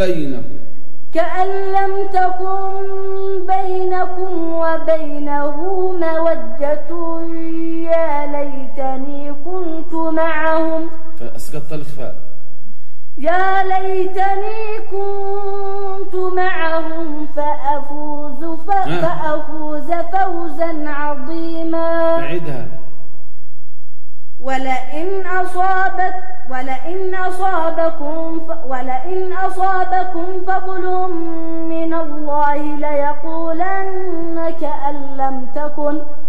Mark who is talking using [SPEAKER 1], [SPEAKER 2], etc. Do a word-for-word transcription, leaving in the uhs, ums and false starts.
[SPEAKER 1] بينكم
[SPEAKER 2] كأن لم تكن بينكم وبينه مودة يا ليتني كنت معهم
[SPEAKER 1] فأسقطت الخاء
[SPEAKER 2] يا ليتني كنت معهم فأفوز فأفوز فوزا عظيما.
[SPEAKER 1] أعدها.
[SPEAKER 2] ولئن أصابت ولئن أصابكم ولئن أصابكم فضل من الله ليقولن كأن لم تكن